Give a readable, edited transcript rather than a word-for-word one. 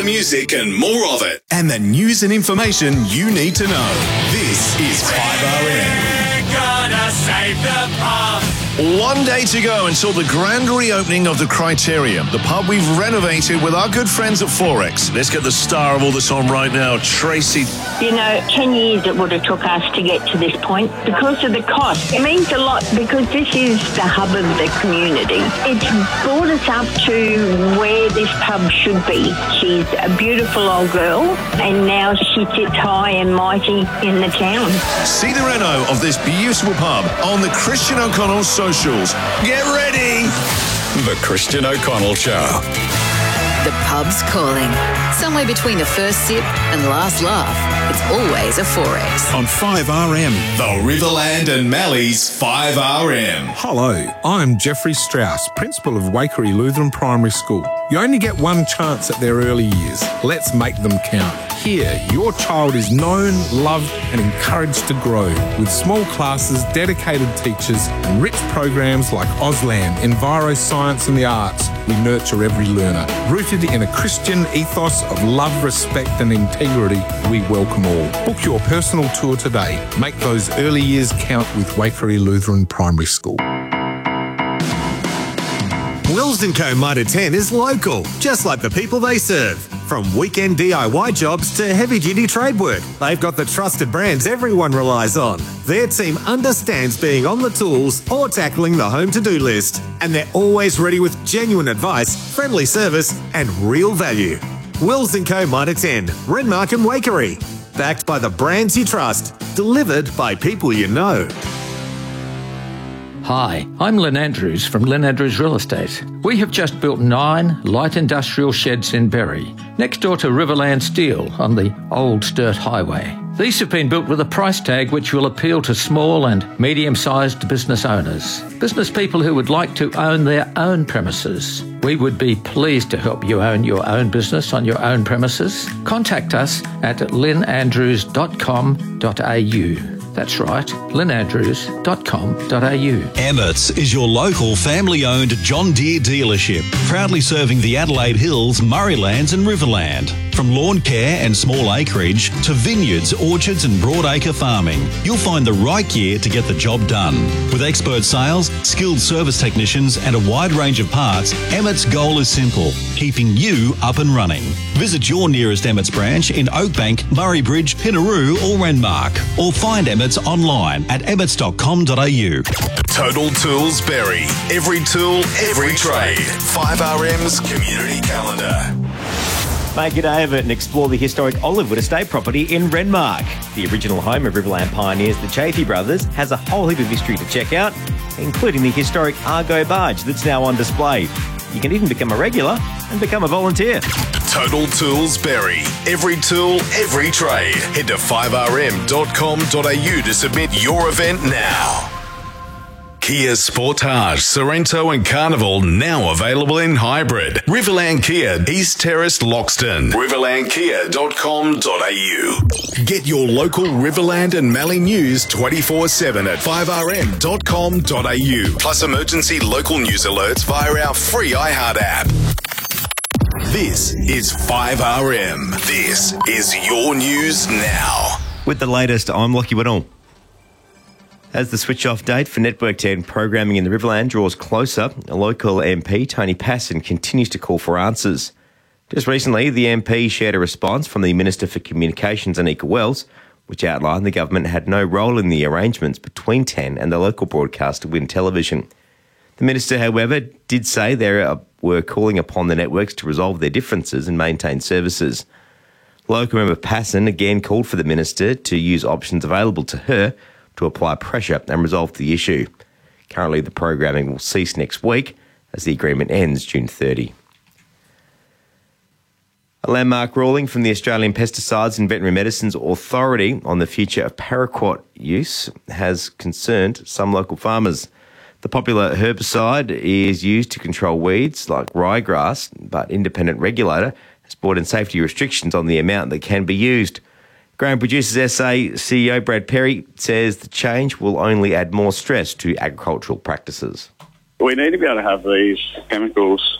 better music and more of it. And the news and information you need to know. This is 5RM. We're gonna save the pub. 1 day to go until the grand reopening of the Criterion, the pub we've renovated with our good friends at Forex. Let's get the star of all this on right now, Tracy. 10 years it would have took us to get to this point because of the cost. It means a lot because this is the hub of the community. It's brought us up to where this pub should be. She's a beautiful old girl and now she sits high and mighty in the town. See the reno of this beautiful pub on the Christian O'Connell socials. Get ready! The Christian O'Connell Show. The pub's calling. Somewhere between the first sip and last laugh, it's always a Forex. On 5RM, the Riverland and Mallee's 5RM. Hello, I'm Jeffrey Strauss, Principal of Waikerie Lutheran Primary School. You only get one chance at their early years. Let's make them count. Here, your child is known, loved and encouraged to grow with small classes, dedicated teachers and rich programs like Auslan, Enviro Science and the Arts. We nurture every learner. Rooted in a Christian ethos of love, respect and integrity, we welcome all. Book your personal tour today. Make those early years count with Waikerie Lutheran Primary School. Wills & Co Mitre 10 is local, just like the people they serve. From weekend DIY jobs to heavy-duty trade work, they've got the trusted brands everyone relies on. Their team understands being on the tools or tackling the home to-do list. And they're always ready with genuine advice, friendly service and real value. Wills & Co Mitre 10, Renmark and Waikerie. Backed by the brands you trust, delivered by people you know. Hi, I'm Lynn Andrews from Lynn Andrews Real Estate. We have just built 9 light industrial sheds in Berry, next door to Riverland Steel on the Old Sturt Highway. These have been built with a price tag which will appeal to small and medium-sized business owners, business people who would like to own their own premises. We would be pleased to help you own your own business on your own premises. Contact us at lynnandrews.com.au. That's right, lynnandrews.com.au. Emmett's is your local family-owned John Deere dealership, proudly serving the Adelaide Hills, Murraylands and Riverland. From lawn care and small acreage to vineyards, orchards and broadacre farming, you'll find the right gear to get the job done. With expert sales, skilled service technicians and a wide range of parts, Emmett's goal is simple, keeping you up and running. Visit your nearest Emmett's branch in Oakbank, Murray Bridge, Pinaroo or Renmark, or find Emmett's online at emmets.com.au. Total Tools Berry. Every tool, every trade. 5RM's community calendar. Make it over and explore the historic Olivewood Estate property in Renmark. The original home of Riverland pioneers, the Chaffee brothers, has a whole heap of history to check out, including the historic Argo barge that's now on display. You can even become a regular and become a volunteer. Total Tools Berry. Every tool, every trade. Head to 5rm.com.au to submit your event now. Kia Sportage, Sorrento and Carnival now available in hybrid. Riverland Kia, East Terrace, Loxton. riverlandkia.com.au. Get your local Riverland and Mallee news 24/7 at 5rm.com.au. Plus emergency local news alerts via our free iHeart app. This is 5RM. This is your news now. With the latest, I'm Lockie Whittle. As the switch-off date for Network 10 programming in the Riverland draws closer, a local MP, Tony Passon, continues to call for answers. Just recently, the MP shared a response from the Minister for Communications, Anika Wells, which outlined the government had no role in the arrangements between 10 and the local broadcaster Win Television. The Minister, however, did say they were calling upon the networks to resolve their differences and maintain services. Local member Passon again called for the Minister to use options available to her to apply pressure and resolve the issue. Currently, the programming will cease next week as the agreement ends June 30. A landmark ruling from the Australian Pesticides and Veterinary Medicines Authority on the future of paraquat use has concerned some local farmers. The popular herbicide is used to control weeds like ryegrass, but independent regulator has brought in safety restrictions on the amount that can be used. Grain Producers SA CEO Brad Perry says the change will only add more stress to agricultural practices. We need to be able to have these chemicals